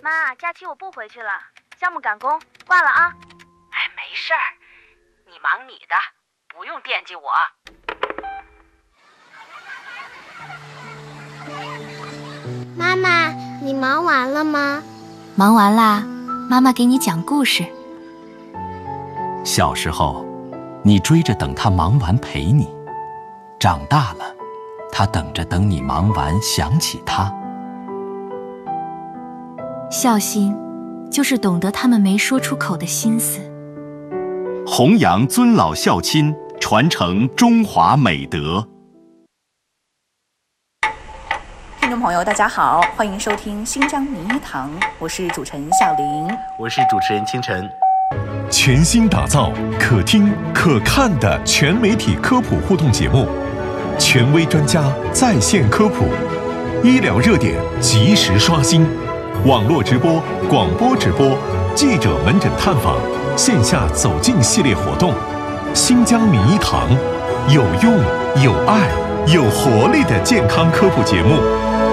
妈，假期我不回去了，项目赶工，挂了啊。 哎，没事儿，你忙你的，不用惦记我。 妈妈，你忙完了吗？ 忙完啦，妈妈给你讲故事。 小时候，你追着等他忙完陪你；长大了，他等着等你忙完想起他。 孝心，就是懂得他们没说出口的心思。 弘扬尊老孝亲，传承中华美德。 听众朋友大家好，欢迎收听新疆名医堂，我是主持人夏玲， 我是主持人清晨。 全新打造可听可看的全媒体科普互动节目，权威专家在线科普，医疗热点及时刷新，网络直播、广播直播，记者门诊探访，线下走进系列活动。新疆名医堂，有用、有爱、有活力的健康科普节目。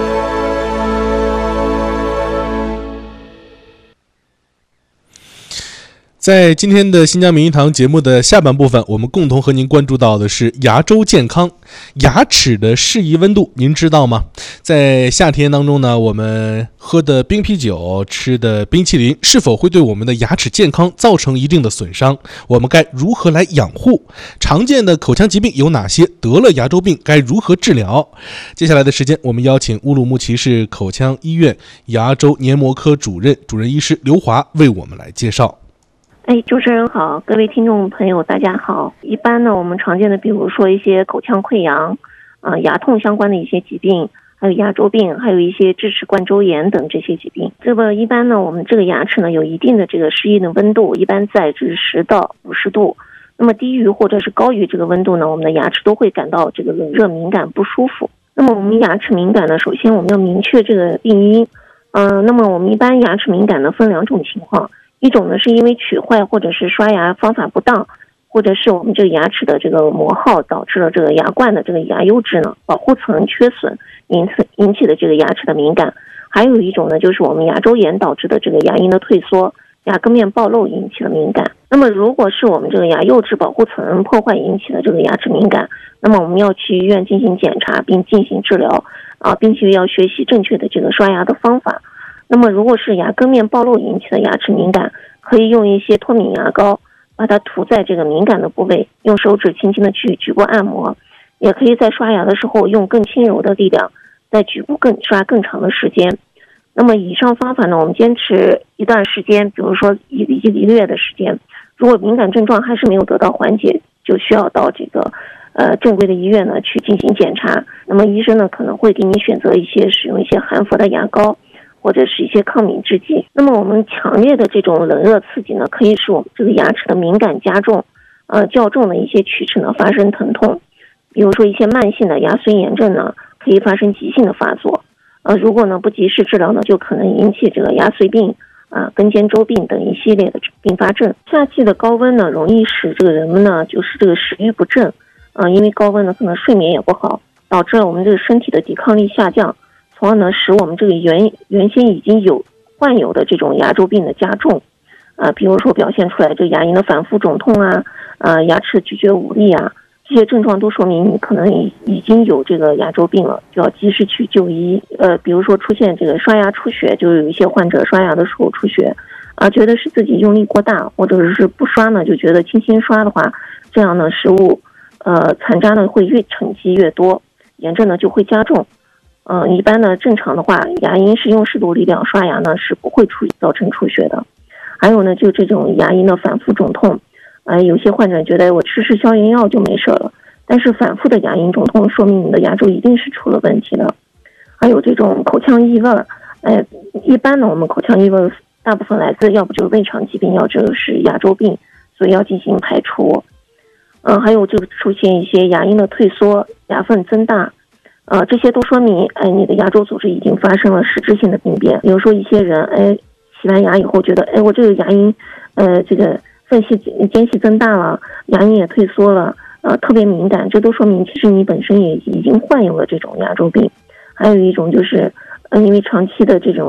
在今天的新疆名医堂节目的下半部分，我们共同和您关注到的是牙周健康。牙齿的适宜温度您知道吗？在夏天当中呢，我们喝的冰啤酒、吃的冰淇淋是否会对我们的牙齿健康造成一定的损伤？我们该如何来养护？常见的口腔疾病有哪些？得了牙周病该如何治疗？接下来的时间，我们邀请乌鲁木齐市口腔医院牙周黏膜科主任医师刘华为我们来介绍。 主持人好，各位听众朋友大家好。一般呢，我们常见的比如说一些口腔溃疡牙痛相关的一些疾病，还有牙周病，还有一些智齿冠周炎等这些疾病。这个一般呢，我们这个牙齿呢有一定的这个适应的温度，一般在10到50度。那么低于或者是高于这个温度呢，我们的牙齿都会感到这个冷热敏感不舒服。那么我们牙齿敏感呢，首先我们要明确这个病因。那么我们一般牙齿敏感呢分两种情况。一种呢是因为龋坏或者是刷牙方法不当，或者是我们这个牙齿的这个磨耗导致了这个牙冠的这个牙釉质呢保护层缺损，引起的这个牙齿的敏感。还有一种呢就是我们牙周炎导致的这个牙龈的退缩、牙根面暴露引起的敏感。那么如果是我们这个牙釉质保护层破坏引起的这个牙齿敏感，那么我们要去医院进行检查并进行治疗并且要学习正确的这个刷牙的方法。那么如果是牙根面暴露引起的牙齿敏感，可以用一些脱敏牙膏把它涂在这个敏感的部位，用手指轻轻的去局部按摩，也可以在刷牙的时候用更轻柔的力量在局部刷更长的时间。那么以上方法呢，我们坚持一段时间，比如说一个月的时间，如果敏感症状还是没有得到缓解，就需要到这个正规的医院呢去进行检查。那么医生呢可能会给你选择使用一些含氟的牙膏或者是一些抗敏制剂。那么我们强烈的这种冷热刺激呢，可以使我们这个牙齿的敏感加重，较重的一些龋齿呢发生疼痛，比如说一些慢性的牙髓炎症呢，可以发生急性的发作。如果呢不及时治疗呢，就可能引起这个牙髓病根尖周病等一系列的并发症。夏季的高温呢，容易使这个人们呢就是这个食欲不振，因为高温呢可能睡眠也不好，导致了我们这个身体的抵抗力下降。从而呢，使我们这个原先已经患有的这种牙周病的加重，比如说表现出来这个牙龈的反复肿痛牙齿咀嚼无力这些症状都说明你可能已经有这个牙周病了，就要及时去就医。比如说出现这个刷牙出血，就有一些患者刷牙的时候出血，觉得是自己用力过大，或者是不刷呢，就觉得轻轻刷的话，这样呢食物残渣呢会越沉积越多，炎症呢就会加重。一般呢正常的话，牙龈是用适度力量刷牙呢是不会造成出血的。还有呢就这种牙龈的反复肿痛，有些患者觉得我吃消炎药就没事了，但是反复的牙龈肿痛说明你的牙周一定是出了问题的。还有这种口腔异味，一般呢我们口腔异味大部分来自要不就是胃肠疾病，要就是牙周病，所以要进行排除。还有就出现一些牙龈的退缩、牙缝增大。这些都说明你的牙周组织已经发生了实质性的病变。比如说一些人洗完牙以后觉得我这个牙龈这个间隙增大了，牙龈也退缩了，特别敏感，这都说明其实你本身也已经患有了这种牙周病。还有一种就是因为长期的这种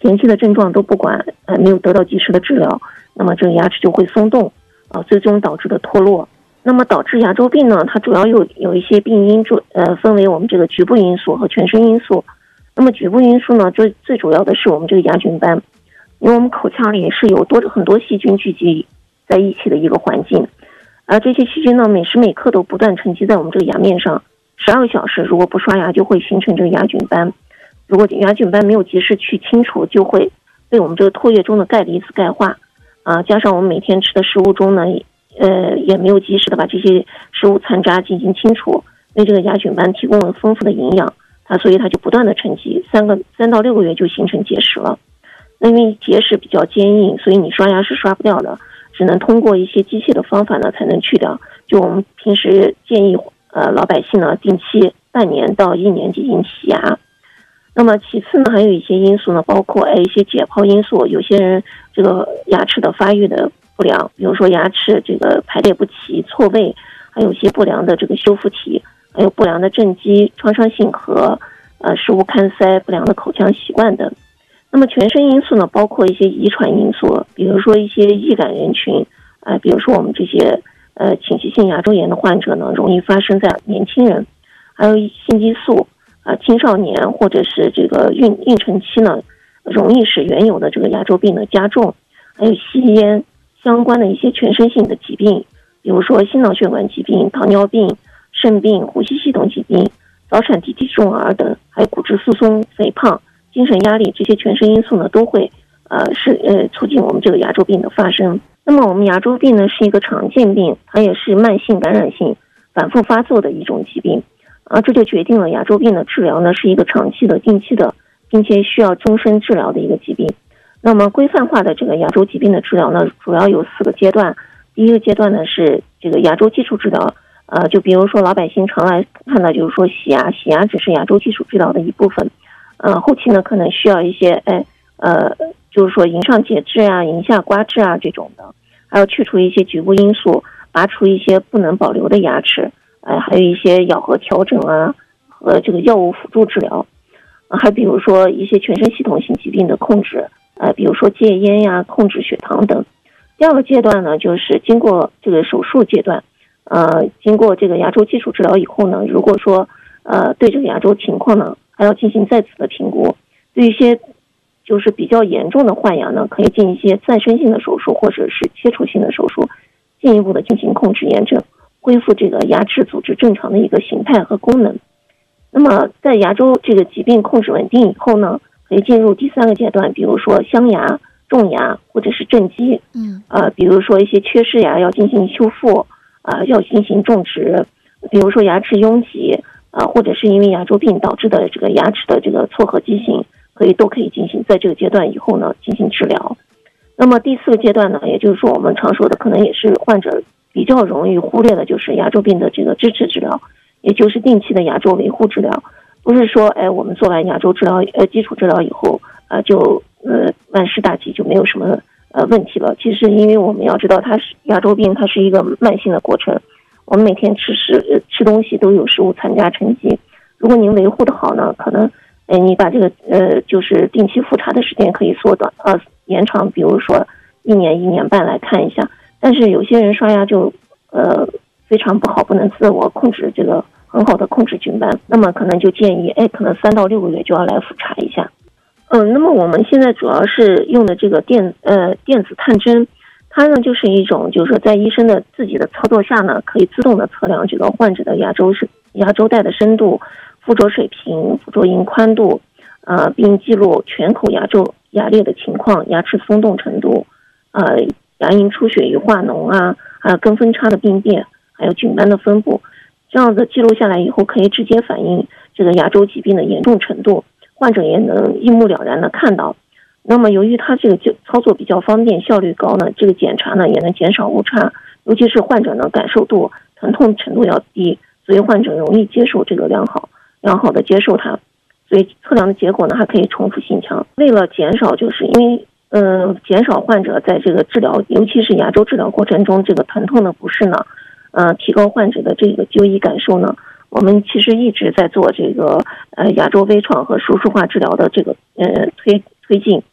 前期的症状都不管，没有得到及时的治疗，那么这个牙齿就会松动，最终导致的脱落。那么导致牙周病呢，它主要有一些病因，分为我们这个局部因素和全身因素。那么局部因素呢，最主要的是我们这个牙菌斑，因为我们口腔里是有很多细菌聚集在一起的一个环境，而这些细菌呢，每时每刻都不断沉积在我们这个牙面上，12个小时如果不刷牙，就会形成这个牙菌斑。如果牙菌斑没有及时去清除，就会被我们这个唾液中的钙离子钙化，加上我们每天吃的食物中呢，也没有及时的把这些食物残渣进行清除，为这个牙菌斑提供了丰富的营养，所以它就不断的沉积，3到6个月就形成结石了。那因为结石比较坚硬，所以你刷牙是刷不掉的，只能通过一些机械的方法呢才能去掉。就我们平时建议老百姓呢定期半年到1年进行洗牙。那么其次呢，还有一些因素呢，包括一些解剖因素，有些人这个牙齿的发育的不良，比如说牙齿这个排列不齐、错位，还有一些不良的这个修复体，还有不良的正畸、创伤性颌、食物看塞、不良的口腔习惯等。那么全身因素呢，包括一些遗传因素，比如说一些易感人群，比如说我们这些侵袭性牙周炎的患者呢，容易发生在年轻人，还有性激素。青少年或者是这个孕程期呢，容易使原有的这个牙周病的加重，还有吸烟相关的一些全身性的疾病，比如说心脑血管疾病、糖尿病、肾病、呼吸系统疾病、早产低体重儿等，还有骨质疏松、肥胖、精神压力，这些全身因素呢，都会促进我们这个牙周病的发生。那么我们牙周病呢是一个常见病，它也是慢性感染性反复发作的一种疾病。这就决定了牙周病的治疗呢是一个长期的、定期的，并且需要终身治疗的一个疾病。那么规范化的这个牙周疾病的治疗呢，主要有4个阶段。第一个阶段呢是这个牙周基础治疗，就比如说老百姓常来看到就是说洗牙只是牙周基础治疗的一部分。后期呢可能需要一些就是说龈上截肢啊、龈下刮治啊这种的，还有去除一些局部因素，拔除一些不能保留的牙齿。还有一些咬合调整啊和这个药物辅助治疗，还比如说一些全身系统性疾病的控制，比如说戒烟呀、控制血糖等。第2个阶段呢，就是经过这个手术阶段，经过这个牙周基础治疗以后呢，如果说对这个牙周情况呢还要进行再次的评估，对一些就是比较严重的患牙呢，可以进一些再生性的手术或者是切除性的手术，进一步的进行控制炎症，恢复这个牙齿组织正常的一个形态和功能。那么在牙周这个疾病控制稳定以后呢，可以进入第3个阶段，比如说镶牙、种牙或者是正畸，比如说一些缺失牙要进行修复，要进行种植，比如说牙齿拥挤，或者是因为牙周病导致的这个牙齿的这个错颌畸形，都可以进行在这个阶段以后呢进行治疗。那么第4个阶段呢，也就是说我们常说的可能也是患者比较容易忽略的，就是牙周病的这个支持治疗，也就是定期的牙周维护治疗。不是说我们做完牙周治疗基础治疗以后就万事大吉，就没有什么问题了。其实因为我们要知道牙周病它是一个慢性的过程，我们每天吃东西都有食物残渣沉积，如果您维护的好呢，可能你把这个就是定期复查的时间可以缩短延长，比如说1年1年半来看一下。但是有些人刷牙就非常不好，不能自我控制这个很好的控制菌斑，那么可能就建议可能3到6个月就要来复查一下。那么我们现在主要是用的这个电子探针，它呢就是一种就是说在医生的自己的操作下呢，可以自动的测量这个患者的牙周带的深度、附着水平、附着龈宽度，并记录全口牙裂的情况、牙齿松动程度，牙龈出血与化脓啊，还有跟分叉的病变，还有菌斑的分布，这样子记录下来以后，可以直接反映这个牙周疾病的严重程度，患者也能一目了然的看到。那么由于它这个操作比较方便、效率高呢，这个检查呢也能减少误差，尤其是患者呢感受度、疼痛程度要低，所以患者容易接受这个良好的接受它，所以测量的结果呢还可以重复性强。为了减少，就是因为减少患者在这个治疗，尤其是牙周治疗过程中这个疼痛的不适呢，提高患者的这个就医感受呢，我们其实一直在做这个牙周微创和手术化治疗的这个推进。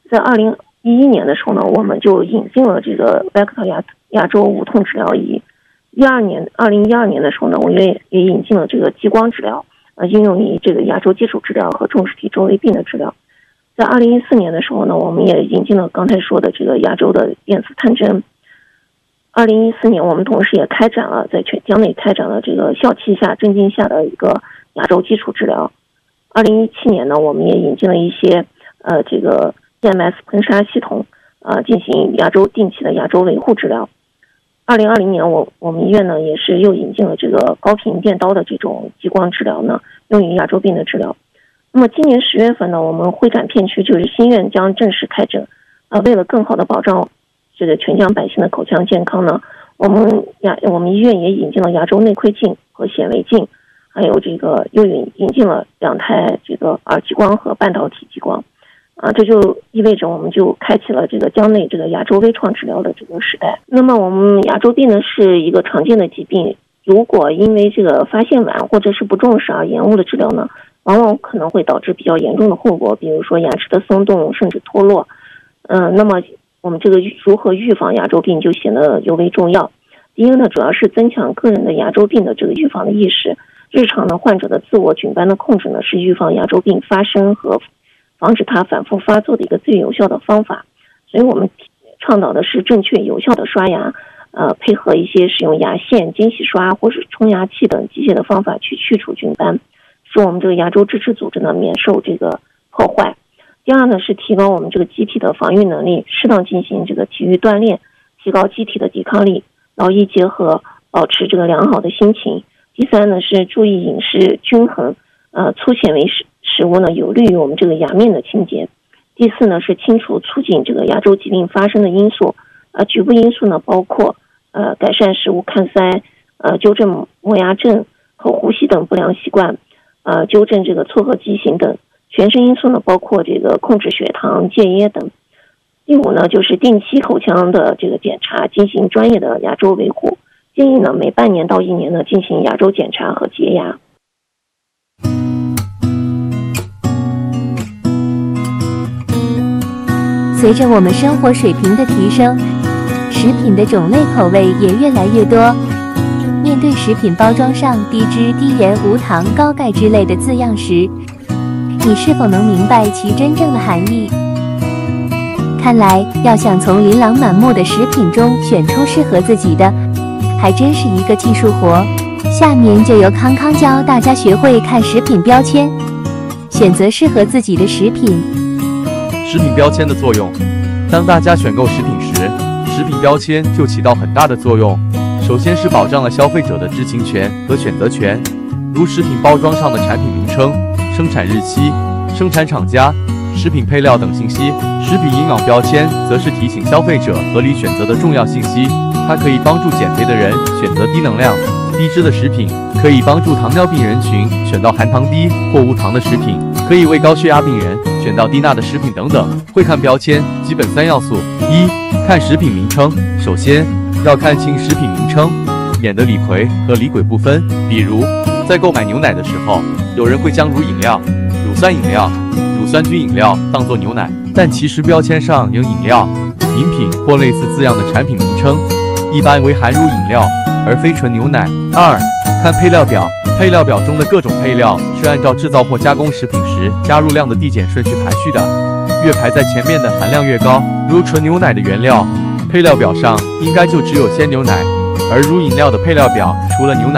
在2011年的时候呢，我们就引进了这个 Vector 牙周无痛治疗仪。2012年的时候呢，我们也引进了这个激光治疗，应用于这个牙周基础治疗和重实体周围病的治疗。在2014年的时候呢，我们也引进了刚才说的这个牙周的电磁探针。2014年，我们同时也在江内开展了这个笑气下、镇静下的一个牙周基础治疗。2017年呢，我们也引进了一些这个 EMS 喷砂系统，进行定期的牙周维护治疗。2020年，我们医院呢也是又引进了这个高频电刀的这种激光治疗呢，用于牙周病的治疗。那么今年10月份呢，我们会展片区就是新院将正式开诊。为了更好的保障这个全疆百姓的口腔健康呢，我们医院也引进了牙周内窥镜和显微镜，还有这个又引进了2台这个耳激光和半导体激光。这就意味着我们就开启了这个江内这个牙周微创治疗的这个时代。那么我们牙周病呢是一个常见的疾病，如果因为这个发现晚或者是不重视而延误了治疗呢，往往可能会导致比较严重的后果，比如说牙齿的松动甚至脱落。那么我们这个如何预防牙周病就显得尤为重要。第一个呢，主要是增强个人的牙周病的这个预防的意识。日常呢，患者的自我菌斑的控制呢，是预防牙周病发生和防止它反复发作的一个最有效的方法。所以我们倡导的是正确有效的刷牙，配合一些使用牙线、间隙刷或是冲牙器等机械的方法去去除菌斑，使我们这个牙周支持组织呢免受这个破坏。第二呢，是提高我们这个机体的防御能力，适当进行这个体育锻炼，提高机体的抵抗力，劳逸结合，保持这个良好的心情。第三呢，是注意饮食均衡，粗纤维食物呢有利于我们这个牙面的清洁。第四呢，是清除促进这个牙周疾病发生的因素，局部因素呢包括改善食物看塞，纠正磨牙症、口呼吸等不良习惯，纠正这个错颌畸形等。全身因素呢包括这个控制血糖、戒烟等。第五呢，就是定期口腔的这个检查，进行专业的牙周维护。建议呢每半年到1年呢进行牙周检查和洁牙。 随着我们生活水平的提升，食品的种类口味也越来越多。面对食品包装上低脂、低盐、无糖、高钙之类的字样时，你是否能明白其真正的含义？看来要想从琳琅满目的食品中选出适合自己的，还真是一个技术活。下面就由康康教大家学会看食品标签，选择适合自己的食品。 食品标签的作用，当大家选购食品时，食品标签就起到很大的作用。首先是保障了消费者的知情权和选择权，如食品包装上的产品名称、生产日期、生产厂家、食品配料等信息。食品营养标签则是提醒消费者合理选择的重要信息，它可以帮助减肥的人选择低能量、低脂的食品，可以帮助糖尿病人群选到含糖低或无糖的食品，可以为高血压病人选到低钠的食品等等。会看标签基本3要素：一、看食品名称。首先要看清食品名称，免得李逵和李鬼不分。比如在购买牛奶的时候，有人会将乳饮料、乳酸饮料、乳酸菌饮料当作牛奶，但其实标签上有饮料、饮品或类似字样的产品名称，一般为含乳饮料，而非纯牛奶。二、看配料表。配料表中的各种配料是按照制造或加工食品时加入量的递减顺序排序的，越排在前面的含量越高。如纯牛奶的原料，配料表上应该就只有鲜牛奶，而乳饮料的配料表除了牛奶